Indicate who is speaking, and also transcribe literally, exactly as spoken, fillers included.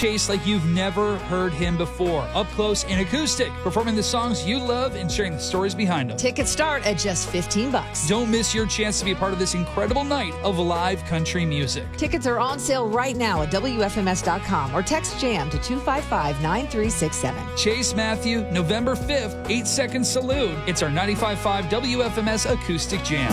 Speaker 1: Chase like you've never heard him before, up close and acoustic, performing the songs you love and sharing the stories behind them.
Speaker 2: Tickets start at just fifteen bucks.
Speaker 1: Don't miss your chance to be a part of this incredible night of live country music.
Speaker 2: Tickets are on sale right now at W F M S dot com or text JAM to two five five, nine three six seven.
Speaker 1: Chase Matthew, November fifth, eight second Saloon. It's our ninety-five point five W F M S Acoustic Jam.